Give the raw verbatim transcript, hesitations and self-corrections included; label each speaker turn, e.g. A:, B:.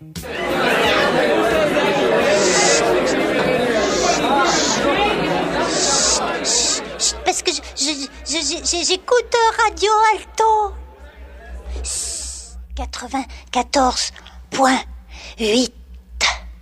A: Parce que je, je, je, je, j'écoute Radio Alto quatre-vingt-quatorze point huit.